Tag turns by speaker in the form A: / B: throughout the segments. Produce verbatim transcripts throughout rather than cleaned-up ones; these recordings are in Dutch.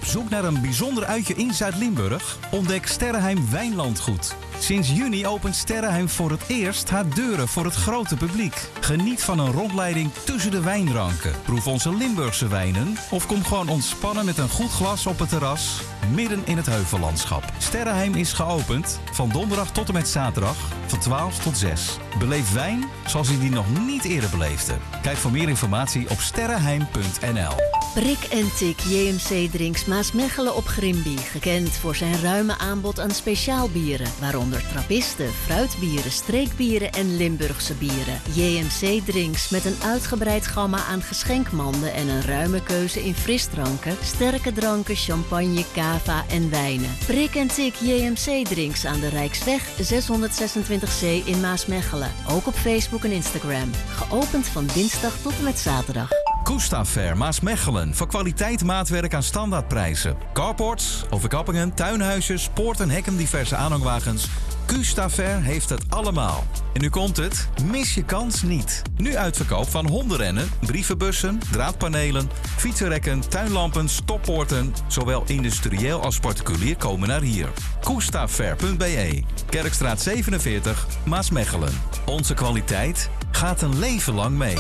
A: zoek naar een bijzonder uitje in Zuid-Limburg? Ontdek Sterrenheim Wijnlandgoed. Sinds juni opent Sterrenheim voor het eerst haar deuren voor het grote publiek. Geniet van een rondleiding tussen de wijnranken. Proef onze Limburgse wijnen of kom gewoon ontspannen met een goed glas op het terras midden in het heuvellandschap. Sterrenheim is geopend van donderdag tot en met zaterdag van twaalf tot zes. Beleef wijn zoals u die nog niet eerder beleefde. Kijk voor meer informatie op sterrenheim punt n l.
B: Brik en Tik J M C Drinks Maasmechelen op Grimby. Gekend voor zijn ruime aanbod aan speciaalbieren. Waaronder trappisten, fruitbieren, streekbieren en Limburgse bieren. J M C Drinks met een uitgebreid gamma aan geschenkmanden en een ruime keuze in frisdranken, sterke dranken, champagne, cava en wijnen. Brik en Tik J M C Drinks aan de Rijksweg zeshonderdzesentwintig C in Maasmechelen. Ook op Facebook en Instagram. Geopend van dinsdag tot en met zaterdag.
A: Koesta Fair Maasmechelen. Voor kwaliteit maatwerk aan standaardprijzen. Carports, overkappingen, tuinhuisjes, poorten, hekken, diverse aanhangwagens. Koesta Fair heeft het allemaal. En nu komt het, mis je kans niet. Nu uitverkoop van hondenrennen, brievenbussen, draadpanelen, fietsenrekken, tuinlampen, stoppoorten. Zowel industrieel als particulier komen naar hier. koesta fair punt b e, Kerkstraat zevenenveertig, Maasmechelen. Onze kwaliteit gaat een leven lang mee.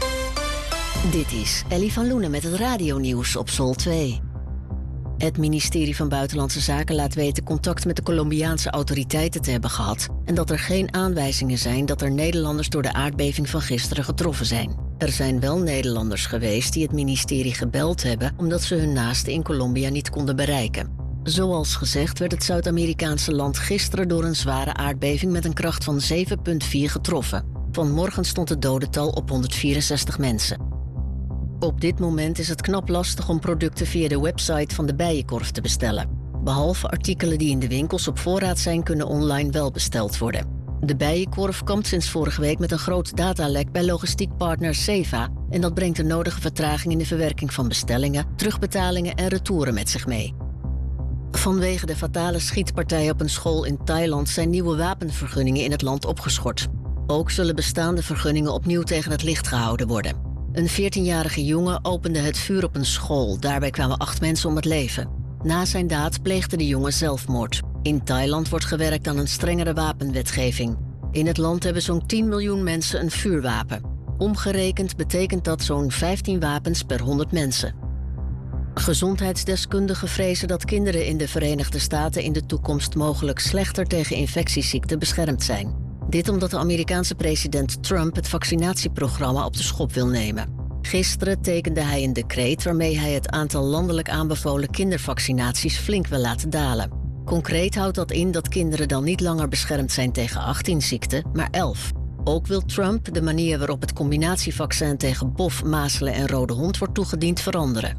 B: Dit is Ellie van Loenen met het radionieuws op Sol twee. Het ministerie van Buitenlandse Zaken laat weten contact met de Colombiaanse autoriteiten te hebben gehad en dat er geen aanwijzingen zijn dat er Nederlanders door de aardbeving van gisteren getroffen zijn. Er zijn wel Nederlanders geweest die het ministerie gebeld hebben omdat ze hun naasten in Colombia niet konden bereiken. Zoals gezegd werd het Zuid-Amerikaanse land gisteren door een zware aardbeving met een kracht van zeven komma vier getroffen. Vanmorgen stond het dodental op honderdvierenzestig mensen. Op dit moment is het knap lastig om producten via de website van de Bijenkorf te bestellen. Behalve artikelen die in de winkels op voorraad zijn, kunnen online wel besteld worden. De Bijenkorf kampt sinds vorige week met een groot datalek bij logistiekpartner Seva en dat brengt de nodige vertraging in de verwerking van bestellingen, terugbetalingen en retouren met zich mee. Vanwege de fatale schietpartij op een school in Thailand zijn nieuwe wapenvergunningen in het land opgeschort. Ook zullen bestaande vergunningen opnieuw tegen het licht gehouden worden. Een veertienjarige jongen opende het vuur op een school. Daarbij kwamen acht mensen om het leven. Na zijn daad pleegde de jongen zelfmoord. In Thailand wordt gewerkt aan een strengere wapenwetgeving. In het land hebben zo'n tien miljoen mensen een vuurwapen. Omgerekend betekent dat zo'n vijftien wapens per honderd mensen. Gezondheidsdeskundigen vrezen dat kinderen in de Verenigde Staten in de toekomst mogelijk slechter tegen infectieziekten beschermd zijn. Dit omdat de Amerikaanse president Trump het vaccinatieprogramma op de schop wil nemen. Gisteren tekende hij een decreet waarmee hij het aantal landelijk aanbevolen kindervaccinaties flink wil laten dalen. Concreet houdt dat in dat kinderen dan niet langer beschermd zijn tegen achttien ziekten, maar elf. Ook wil Trump de manier waarop het combinatievaccin tegen bof, mazelen en rode hond wordt toegediend veranderen.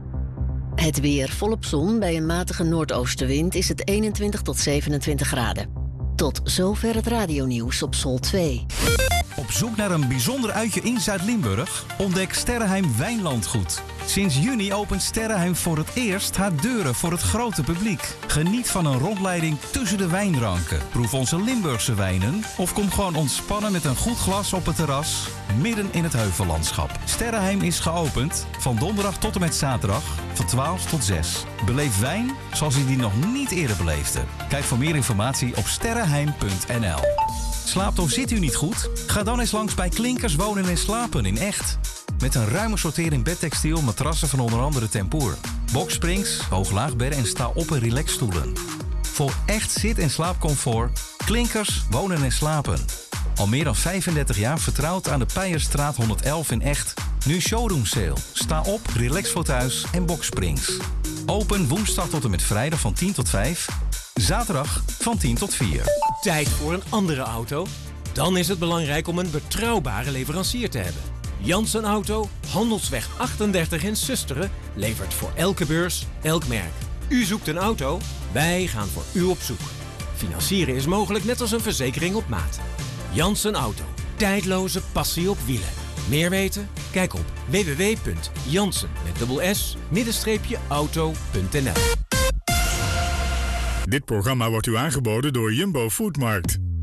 B: Het weer volop zon. Bij een matige noordoostenwind is het eenentwintig tot zevenentwintig graden. Tot zover het radionieuws op Sol twee.
A: Op zoek naar een bijzonder uitje in Zuid-Limburg? Ontdek Sterrenheim Wijnlandgoed. Sinds juni opent Sterrenheim voor het eerst haar deuren voor het grote publiek. Geniet van een rondleiding tussen de wijnranken. Proef onze Limburgse wijnen of kom gewoon ontspannen met een goed glas op het terras midden in het heuvellandschap. Sterrenheim is geopend van donderdag tot en met zaterdag van twaalf tot zes. Beleef wijn zoals u die nog niet eerder beleefde. Kijk voor meer informatie op sterrenheim punt n l. Slaapt of zit u niet goed? Ga dan eens langs bij Klinkers Wonen en Slapen in Echt. Met een ruime sortering bedtextiel, matrassen van onder andere Tempoor. Boxsprings, hoog-laagbedden en sta-op- en relaxstoelen. Voor echt zit- en slaapcomfort, Klinkers Wonen en Slapen. Al meer dan vijfendertig jaar vertrouwd aan de Peijerstraat honderdelf in Echt. Nu showroom sale, sta-op, relaxfauteuils en boxsprings. Open woensdag tot en met vrijdag van tien tot vijf. Zaterdag van tien tot vier.
C: Tijd voor een andere auto? Dan is het belangrijk om een betrouwbare leverancier te hebben. Janssen Auto, Handelsweg achtendertig in Susteren, levert voor elke beurs, elk merk. U zoekt een auto? Wij gaan voor u op zoek. Financieren is mogelijk net als een verzekering op maat. Janssen Auto, tijdloze passie op wielen. Meer weten? Kijk op w w w punt janssen met dubbel s auto punt n l.
D: Dit programma wordt u aangeboden door Jumbo Foodmarkt.